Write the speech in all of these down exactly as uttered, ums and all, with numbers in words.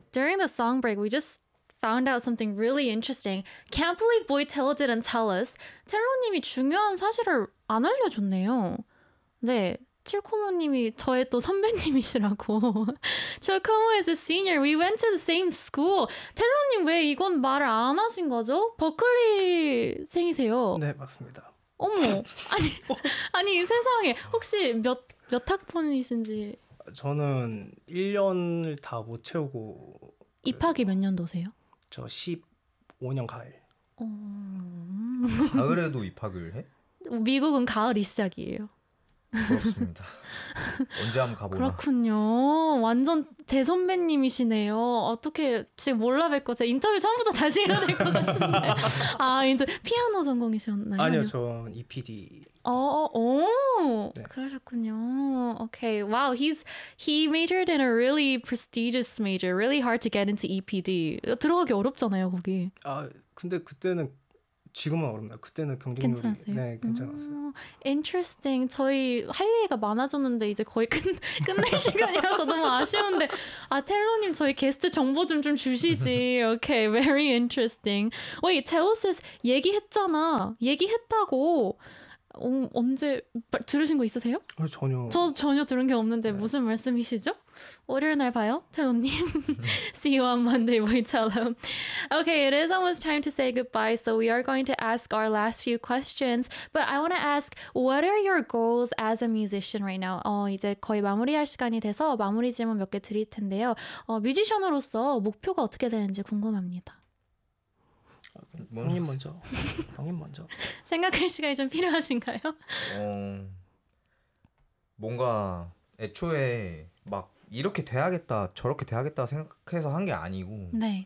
during the song break, we just found out something really interesting. Can't believe Boy Taylor didn't tell us. 텔로님이 중요한 사실을 안 알려줬네요. 네. 칠코모님이 저의 또 선배님이시라고. 칠코모 is a senior. We went to the same school. 텔로님 왜 이건 말을 안 하신 거죠? 버클리생이세요. 네, 맞습니다. 어머, 아니, 아니 세상에. 혹시 몇, 몇 학번이신지. 저는 일 년을 다 못 채우고. 입학이 몇 년도세요? 저 십오 년 가을. 어... 가을에도 입학을 해? 미국은 가을이 시작이에요. 그렇습니다. 언제 한번 가보나. 그렇군요. 완전 대선배님이시네요. 어떻게 지금 몰라 뵙고 제가 인터뷰 처음부터 다시 해야 될 것 같은데. 아, 인터 피아노 전공이셨나요? 아니요, 전 이피디. 어, 어, 네. 그러셨군요. Okay, wow, he's he majored in a really prestigious major, really hard to get into 이피디. 들어가기 어렵잖아요, 거기. 아, 근데 그때는 지금은 어렵나요? 그때는 경쟁률이 괜찮으세요? 네, 괜찮았어요. 음, interesting. 저희 할 얘기가 많아졌는데 이제 거의 끝, 끝낼 시간이라서 너무 아쉬운데 아 텔로님 저희 게스트 정보 좀 좀 주시지. Okay, very interesting. Wait, tell us this. 얘기했잖아. 얘기했다고. 어, 언제 들으신 거 있으세요? 어, 전혀. 저 전혀 들은 게 없는데 네. 무슨 말씀이시죠? 월요일 날 봐요, 텔로님. See you on Monday, we tell him. Okay, it is almost time to say goodbye, so we are going to ask our last few questions. But I want to ask, what are your goals as a musician right now? 어, 이제 거의 마무리할 시간이 돼서 마무리 질문 몇 개 드릴 텐데요. 어, 뮤지션으로서 목표가 어떻게 되는지 궁금합니다. 형님 먼저. 형님 먼저. 생각할 시간이 좀 필요하신가요? 어, 뭔가 애초에 막 이렇게 돼야겠다 저렇게 돼야겠다 생각해서 한 게 아니고 네.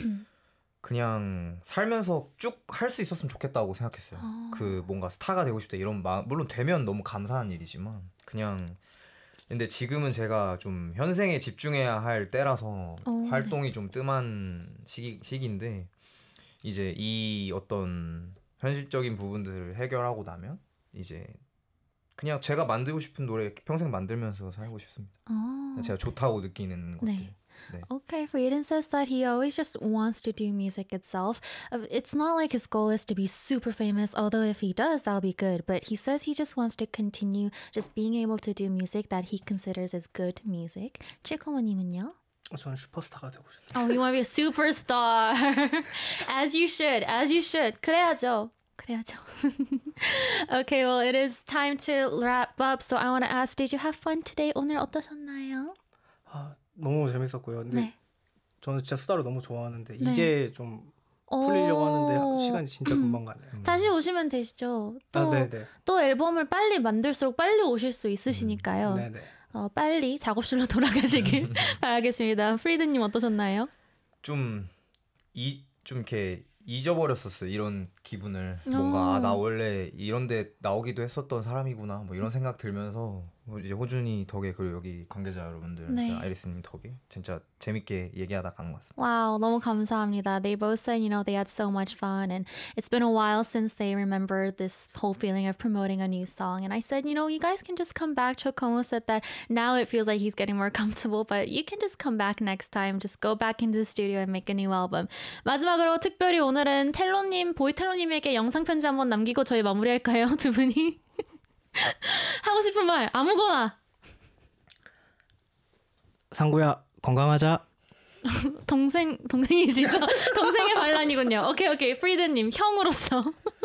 그냥 살면서 쭉 할 수 있었으면 좋겠다고 생각했어요. 어. 그 뭔가 스타가 되고 싶다 이런 마음, 물론 되면 너무 감사한 일이지만 그냥 근데 지금은 제가 좀 현생에 집중해야 할 때라서 오, 활동이 네. 좀 뜸한 시기, 시기인데 이제 이 어떤 현실적인 부분들을 해결하고 나면 이제 그냥 제가 만들고 싶은 노래 평생 만들면서 살고 싶습니다. 어. 제가 좋다고 느끼는 것들. 네. 네. Okay, Frieden says that he always just wants to do music itself. It's not like his goal is to be super famous, although if he does, that'll be good. But he says he just wants to continue just being able to do music that he considers as good music. 칠코모님은요? 저는 슈퍼스타가 되고 싶어요. Oh, you want to be a superstar. As you should, as you should. 그래야죠. 그래야죠. Okay, well, it is time to wrap up. So I want to ask, did you have fun today? 오늘 어떠셨나요? 아, 너무 재밌었고요. 근데 네. 저는 진짜 수다를 너무 좋아하는데 네. 이제 좀 풀리려고 하는데 시간이 진짜 금방 가네요. 음. 다시 오시면 되시죠. 또, 아, 네네. 또 앨범을 빨리 만들수록 빨리 오실 수 있으시니까요. 음, 네네. 어, 빨리 작업실로 돌아가시길 바라겠습니다. 프리드님 어떠셨나요? 좀 이 좀 이렇게 잊어버렸었어요. 이런 기분을. 어. 뭔가 아, 나 원래 이런데 나오기도 했었던 사람이구나. 뭐 이런 생각 들면서 이제 호준이 덕에 그리고 여기 관계자 여러분들, 네. 아이리스님 덕에 진짜 재밌게 얘기하다 가는 것 같습니다. Wow, 너무 감사합니다. They both said, you know, they had so much fun and it's been a while since they remembered this whole feeling of promoting a new song. And I said, you know, you guys can just come back. Chocomo said that now it feels like he's getting more comfortable, but you can just come back next time. Just go back into the studio and make a new album. 마지막으로 특별히 오늘은 텔로님, 보이 텔로님에게 영상 편지 한번 남기고 저희 마무리할까요? 두 분이? 하고 싶은 말 아무거나. 상구야 건강하자. 동생 동생이시죠? 동생의 반란이군요. 오케이 오케이 프리드님 형으로서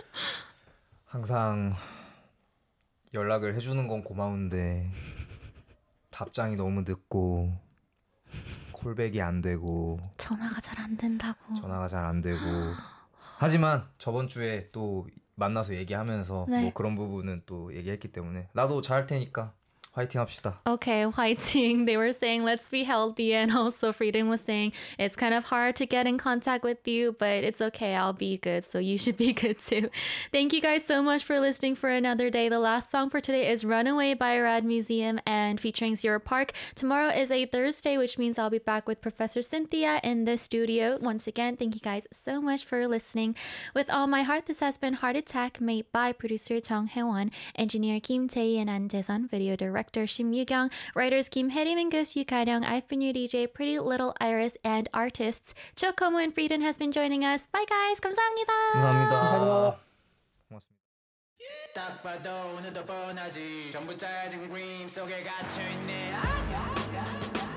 항상 연락을 해주는 건 고마운데 답장이 너무 늦고 콜백이 안 되고 전화가 잘 안 된다고. 전화가 잘 안 되고 하지만 저번 주에 또 만나서 얘기하면서 네. 뭐 그런 부분은 또 얘기했기 때문에 나도 잘할 테니까 화이팅 합시다. Okay, fighting. They were saying let's be healthy, and also Freedom was saying it's kind of hard to get in contact with you, but it's okay. I'll be good, so you should be good too. Thank you guys so much for listening for another day. The last song for today is Runaway by Rad Museum and featuring Zero Park. Tomorrow is a Thursday, which means I'll be back with Professor Cynthia in the studio. Once again, thank you guys so much for listening. With all my heart, this has been Heart Attack, made by producer Jung Hae-won, engineer Kim Tae and An Jae-sun, video director director Shim Yu-kyung, writers Kim Hae-rim and Go Soo-karyong. I've been your D J, Pretty Little Iris, and artists Cho Komu and Frieden has been joining us. Bye guys, 감사합니다. 감사합니다. 고맙습니다. 딱 봐도 오늘도 뻔하지 전부 짜진 그림 속에 갇혀있네